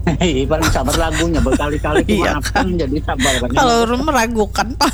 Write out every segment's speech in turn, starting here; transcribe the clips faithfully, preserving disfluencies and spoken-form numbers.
Paling sabar lagunya berkali-kali Iya kumanapun jadi sabar kan. Kalau meragukan Pak.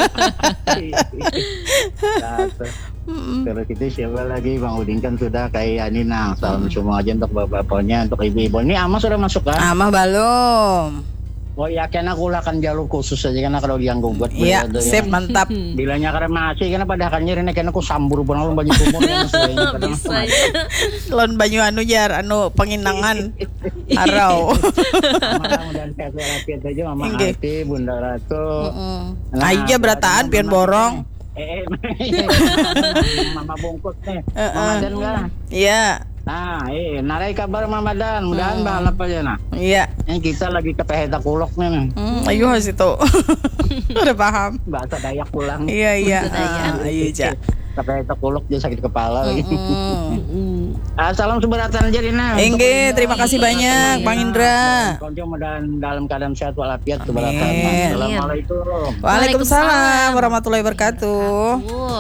Nah, terus itu siapa lagi Bang Udin kan sudah kayak ini nah salam semua aja untuk bapak-bapaknya untuk ibu-ibu. Ini Ama sudah masuk kan? Ama belum. Oh iya, karena aku akan jalur khusus aja karena kalau yang gugat. Iya, sip mantap. Bilanya karena masih karena pada akhirnya ini karena aku sambur benar banyak umur ya. Bisa ya. Lon banyu anu jar anu penginangan arau. Mudah-mudahan sehat walafiat aja Mama Hati, Bunda Ratu. Aja berataan pian borong. Eh, Mama bungkus nih. Mama Dan enggak? Iya. Nah, eh, narai kabar Mama Dan, mudahan bang apa ya nah? Iya. Ini kita lagi ke Peheta Kulok nih. Hmm, ayo situ. Udah paham. Bahasa Dayak pulang. Iya iya. Ayo ja. Ke Peheta Kulok dia sakit kepala lagi. Ah, salam seberatan aja Dina. Engge, terima kasih banyak Bang Indra. Konco mudahan dalam keadaan sehat walafiat keberatan. Assalamualaikum. Waalaikumsalam warahmatullahi wabarakatuh.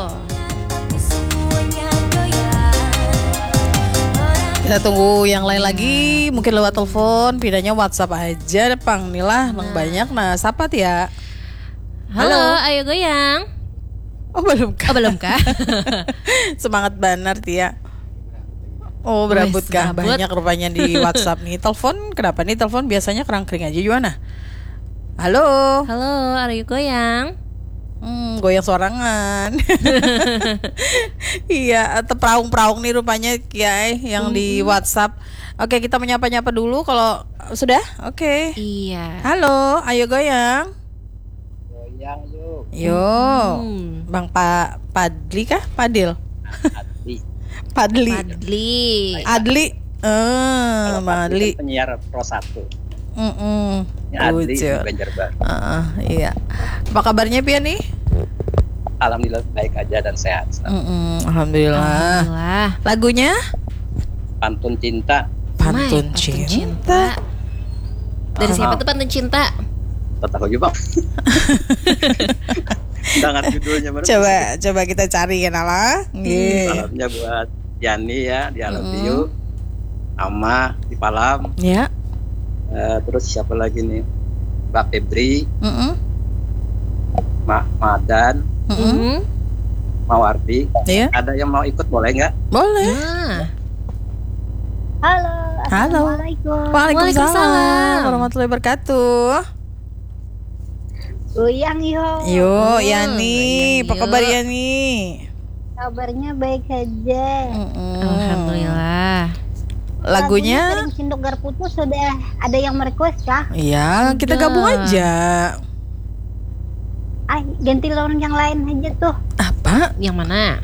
Kita tunggu yang lain lagi, mungkin lewat telepon, pindahnya WhatsApp aja, Pang. Nilah, nang banyak, nah, sapa Tia? Halo, ayo goyang. Oh belum kah? Oh belum kah? Semangat banar Tia. Oh berabut kah? Banyak rupanya di WhatsApp nih. Telepon, kenapa nih telepon biasanya kerang-kering aja gimana? Halo. Halo, ayo goyang. Hmm, goyang sorangan. Iya, atau peraung-peraung nih rupanya Kiai yang hmm. di WhatsApp. Oke, kita menyapa-nyapa dulu kalau sudah. Oke. Iya. Halo, ayo goyang. Goyang yuk. Yo. Hmm. Bang Pak Padli kah? Padil. Adli. Padli. Padli. Adli. Eh, Bang Adli. Penyiar Pro satu. Mm-mm. Adli Banjarbaru. Uh, iya. Apa kabarnya Pia nih? Alhamdulillah baik aja dan sehat. Mm-mm. Alhamdulillah. Alhamdulillah. Lagunya? Pantun Cinta. Pantun, Mai, cinta. Pantun Cinta. Dari siapa tuh Pantun Cinta? Tahu juga Bang. Dengan judulnya baru. Coba coba kita cari ya Nala. Hmm, salamnya buat Yani ya di I love you. Ama di Palam. Ya. Uh, terus siapa lagi nih? Mbak Febri, mm Mak Madan, mm-hmm. Mawardi. Iya. Ada yang mau ikut boleh nggak? Boleh. Nah. Halo. Halo. Assalamualaikum. Waalaikumsalam warahmatullahi wabarakatuh. Goyang yo. Yo, Oh, Yani, apa kabar Yani? Kabarnya baik aja. Mm-mm. Alhamdulillah. Lagunya Lagunya Cindok Garputu sudah ada yang merequest kah? iya, kita gabung aja. Ah, ganti lawan yang lain aja tuh. Apa? Yang mana?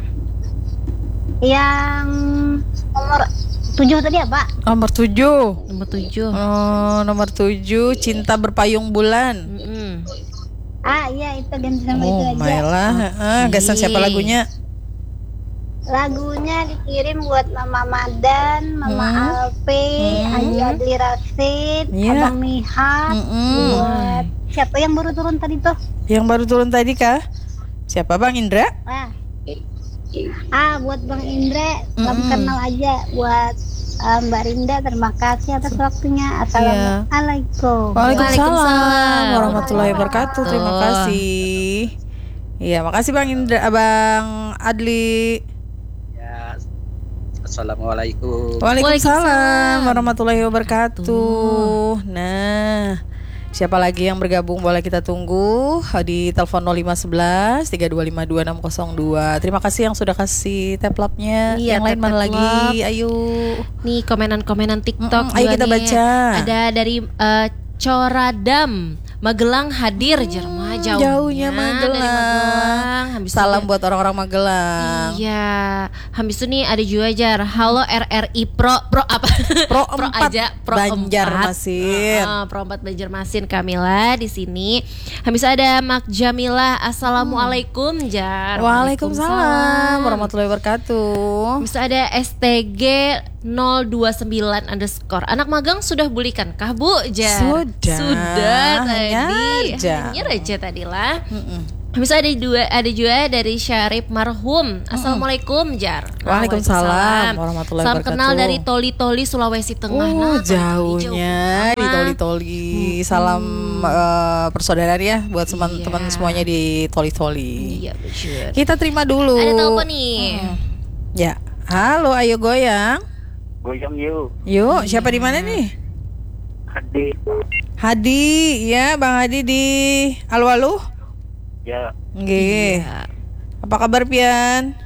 Yang nomor tujuh tadi apa? Nomor tujuh. Nomor tujuh. Oh, nomor tujuh, Cinta Berpayung Bulan. Mm-mm. Ah iya, itu ganti sama Oh, itu aja. Mailah, heeh, gasan siapa lagunya? Lagunya dikirim buat Mama Madan, Mama Hmm. Alpe, Hmm. Haji Adli Rasid, Iya. Abang Nihat, Mm-mm. buat siapa yang baru turun tadi tuh? Yang baru turun tadi kah? Siapa Bang Indra? Ah, ah buat Bang Indra, salam Mm-mm. kenal aja buat uh, Mbak Rinda, terima kasih atas waktunya. Assalamualaikum. Waalaikumsalam warahmatullahi wabarakatuh. Terima Tuh. kasih. Iya, makasih Bang Indra, Abang Adli. Ya. Assalamualaikum. Waalaikumsalam warahmatullahi wabarakatuh. Nah, siapa lagi yang bergabung boleh kita tunggu di telepon nol lima satu satu tiga dua lima dua enam nol dua. Terima kasih yang sudah kasih taplapnya. Iya, Yang lain mana tap-tap lagi? Ayo. Nih komenan-komenan TikTok. Mm-mm, ayo juga kita nih. baca. Ada dari uh, Coradam Magelang hadir Jerman jauhnya, Jauhnya Magelang. Dari Magelang. Habis Salam itu- buat orang-orang Magelang. Iya, habis itu nih ada juga jar. Halo R R I Pro Pro apa? Pro empat aja Pro Banjarmasin. empat. Uh, Pro empat Banjarmasin Kamila di sini. Habis ada Mak Jamila. Assalamualaikum jar. Waalaikumsalam warahmatullahi wabarakatuh. Habis itu ada S T G nol dua sembilan underscore. Anak magang sudah bulikan kah Bu jar? Sudah. Sudah tadi. Hanya aja. Hanya aja tadi lah. Mm-mm. Habis itu ada dua ada juga dari Syarif Marhum. Assalamualaikum jar. Waalaikumsalam warahmatullahi Salam wabarakatuh. kenal dari Toli Toli Sulawesi Tengah. Oh, Nah, jauhnya jauh di Toli Toli-Toli. Salam eh, persaudaraan ya buat teman-teman Iya. semuanya di Toli-Toli. Iya betul. Kita terima dulu. Ada telepon nih. Hmm. Ya, halo, ayo goyang. Goyang yuk. Yuk, siapa di mana nih? Hadi. Hadi, ya Bang Hadi di Alwaluh. Ya. Nggih. Iya. Apa kabar Pian?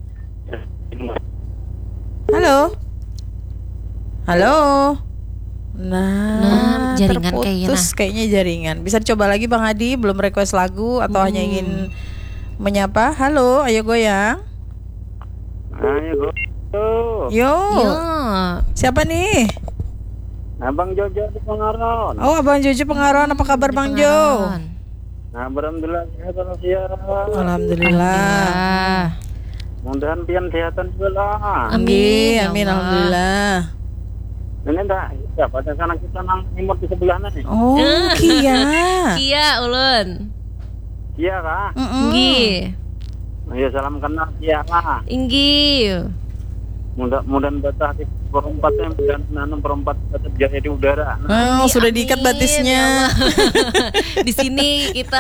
Halo. Halo. Nah, Nah, jaringan terputus kayaknya jaringan. Bisa dicoba lagi Bang Hadi, belum request lagu atau hanya Hmm. ingin menyapa? Halo, ayo goyang. Ayo go. Yo. Yo. Siapa nih? Abang Jojo di Pengaron. Oh, Abang Jojo Pengaruan. Apa kabar Di Bang Jo? Pengaron. Nah, alhamdulillah sehat walafiat. Alhamdulillah. Ah. Mudah-mudahan pian kesehatan juga lah. Amin, Nggih, ya amin Allah. alhamdulillah. Ini enggak, ya pada sana kita nang imut di sebelahnya nih. Oh, Kia. Kia ulun. Iya kah? Mm-mm. Nggih. Ya salam kenal iya lah. Inggih. Mudah-mudahan betah di perompatnya dan nanam perompat tetap jaya di udara. Nah, Oh, sudah diikat Amin, batisnya. ya Allah. Di sini kita.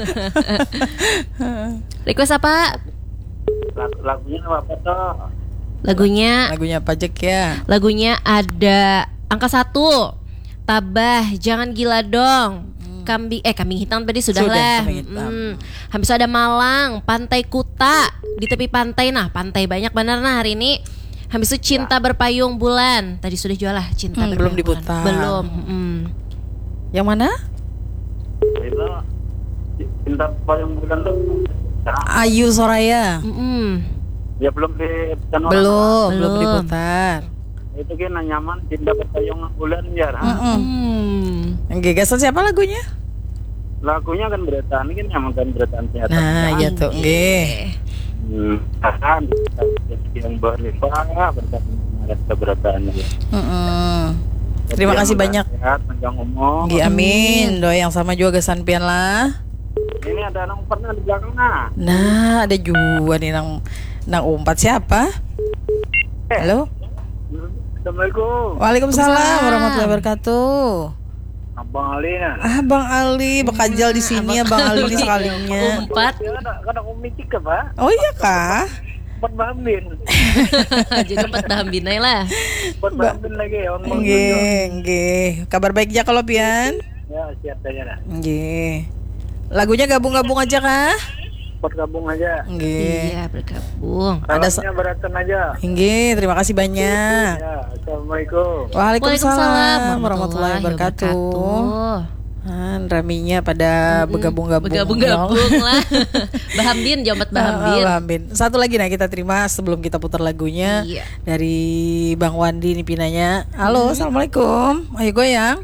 Request apa? lag- lagunya apa tuh? Lagunya Lagunya pajak ya. lagunya ada angka satu. Tabah, jangan gila dong. Kambing eh kambing hitam tadi sudah, Sudah, lah. kambing hitam. Hmm. Habis ada Malang, Pantai Kuta di tepi pantai. Nah, pantai banyak benar nah hari ini. Habis itu Cinta Berpayung Bulan. Tadi sudah jual lah Cinta Hmm, Berpayung belum diputar. Bulan. Belum. Hmm. Yang mana? Itu cinta payung bulan tuh. Nah, Ayu Soraya. Mm-mm. ya belum di channel. Belum, belum Belum. diputar. Itu kan nyaman cinta payung bulan ya. Mm-mm. Hmm. Oke, gagasan siapa lagunya? Lagunya kan berataan ini kan nyaman kan berataan sehat. Nah, iya tuh. Nggih. Hmm, tahan yang berlimpah berkat keberataannya. Mm-mm. Terima kasih banyak. Sehat, panjang umur. Nggih, amin. Doa yang sama juga gesan pian lah. Ini ada anak pernah di belakang nah. Nah, ada juga nih nang nang umpat siapa? Halo. Assalamualaikum. Waalaikumsalam warahmatullahi wabarakatuh. Abang Ali nah. Ah, Bang Ali, bekajal di sini ya Bang Ali ini sekalinya. Empat. Ya ada ada komik ke Pak. Oh iya kah? Buat Bambin. Jadi empat dahambinai lah. Buat Bambin lagi ya. Bang. Nggih, nggih. Kabar baik aja kalau pian? Ya siap aja nah. Nggih. Lagunya gabung-gabung aja kah? Buat gabung aja. Nggih. Iya bergabung. Ada Salamnya beratan aja. Nggih, terima kasih banyak. Ya, assalamualaikum. Waalaikumsalam warahmatullahi wabarakatuh. Han, raminya pada bergabung-gabung. Bergabung-gabung lah. Bahambin, Jamat Bahambin. Ah, Bahambin. Satu lagi nah kita terima sebelum kita putar lagunya Iya. dari Bang Wandi nih pinanya. Halo, assalamualaikum. Ayo goyang.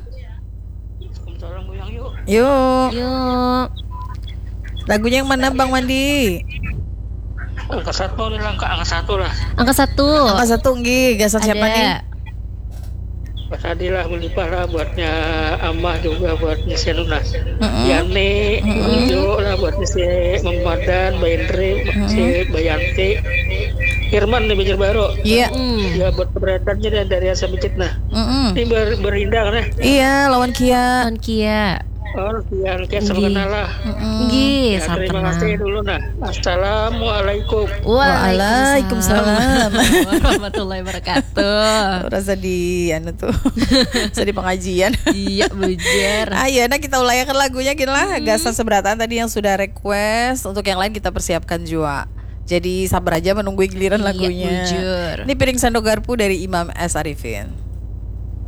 Yuk. Yuk. Lagunya yang mana Bang Wandi? Angka satu nih langkah angka satu lah. Angka satu. Angka satu nggih, gasan siapa nih? Ada. Pas adilah berlimpah lah buatnya Amah juga buatnya si Nuna. Yani, Ujo lah buatnya si Mamadan, Bayendri, si Bayanti, Firman nih Banjar Baru. Iya. Hmm. Ya buat keberadaannya dari- dari Asa Bicit nah. Mm-mm. Ini ber, berindah kan ya. Iya, lawan Kia. On Kia. Oh, yang kayak sama kenal lah. Nggih, Ya, salam terima kenal. kasih dulu nah. Assalamualaikum. Waalaikumsalam. Warahmatullahi wabarakatuh. Rasa di anu tuh. Rasa di pengajian. Iya, bujar. Ayo, nah kita ulayakan lagunya gini lah. Gasan seberatan tadi yang sudah request. Untuk yang lain kita persiapkan juga. Jadi sabar aja menunggu giliran Iya, lagunya. bujur. Ini piring sando garpu dari Imam S. Arifin.